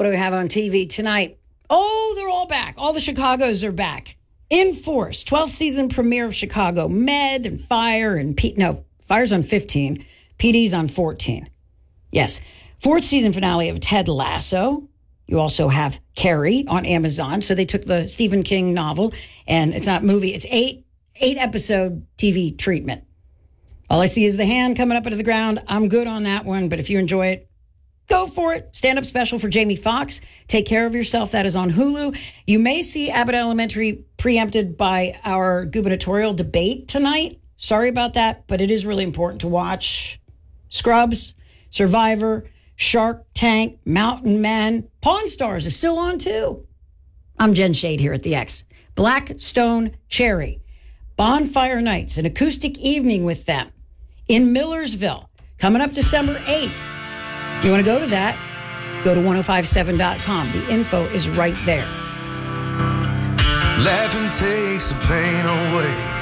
What do we have on TV tonight? Oh, they're all back. All the Chicagos are back. In force. 12th season premiere of Chicago Med and Fire and Fire's on 15. PD's on 14. Yes. 4th season finale of Ted Lasso. You also have Carrie on Amazon. So they took the Stephen King novel, and it's not a movie. It's eight episode TV treatment. All I see is the hand coming up out of the ground. I'm good on that one, but if you enjoy it, go for it. Stand-up special for Jamie Foxx. Take Care of Yourself. That is on Hulu. You may see Abbott Elementary preempted by our gubernatorial debate tonight. Sorry about that, but it is really important to watch. Scrubs, Survivor, Shark Tank, Mountain Men. Pawn Stars is still on, too. I'm Jen Shade here at the X. Black Stone Cherry. Bonfire Nights, an acoustic evening with them in Millersville, coming up December 8th. You want to go to that? Go to 1057.com. The info is right there. Laughing takes the pain away.